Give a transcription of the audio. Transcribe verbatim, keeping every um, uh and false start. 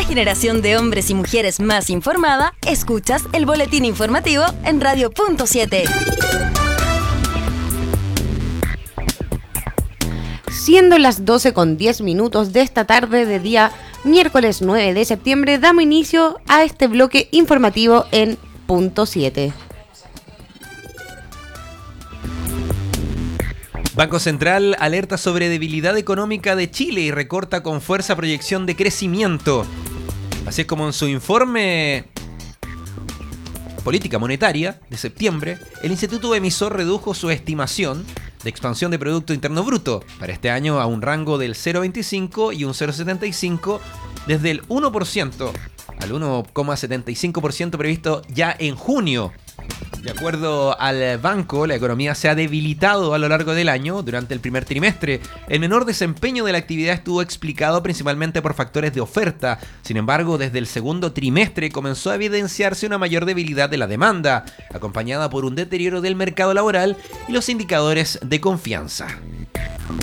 generación de hombres y mujeres más informada, escuchas el boletín informativo en Radio Punto siete. Siendo las doce con diez minutos de esta tarde de día miércoles nueve de septiembre, damos inicio a este bloque informativo en Punto siete. Banco Central alerta sobre debilidad económica de Chile y recorta con fuerza proyección de crecimiento. Así es como en su informe Política Monetaria de septiembre, el Instituto Emisor redujo su estimación de expansión de Producto Interno Bruto para este año a un rango del cero coma veinticinco y un cero coma setenta y cinco, desde el uno por ciento al uno coma setenta y cinco por ciento previsto ya en junio. De acuerdo al banco, la economía se ha debilitado a lo largo del año. Durante el primer trimestre, el menor desempeño de la actividad estuvo explicado principalmente por factores de oferta. Sin embargo, desde el segundo trimestre comenzó a evidenciarse una mayor debilidad de la demanda, acompañada por un deterioro del mercado laboral y los indicadores de confianza.